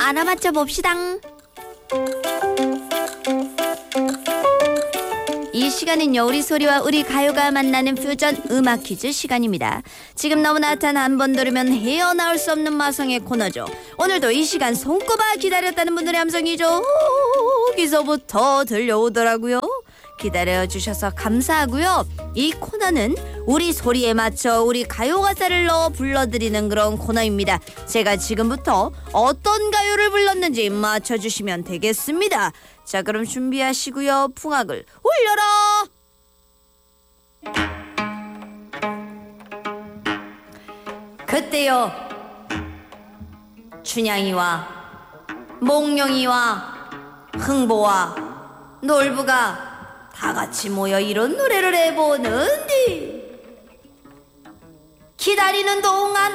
알아맞혀 봅시다. 이 시간은요, 우리 소리와 우리 가요가 만나는 퓨전 음악 퀴즈 시간입니다. 지금 너무나 한 번 들으면 헤어나올 수 없는 마성의 코너죠. 오늘도 이 시간 손꼽아 기다렸다는 분들의 함성이죠. 여기서부터 들려오더라고요. 기다려주셔서 감사하고요. 이 코너는 우리 소리에 맞춰 우리 가요 가사를 넣어 불러드리는 그런 코너입니다. 제가 지금부터 어떤 가요를 불렀는지 맞춰주시면 되겠습니다. 자, 그럼 준비하시고요. 풍악을 올려라. 그때요, 춘향이와 몽룡이와 흥보와 놀부가 다 같이 모여 이런 노래를 해보는디 기다리는 동안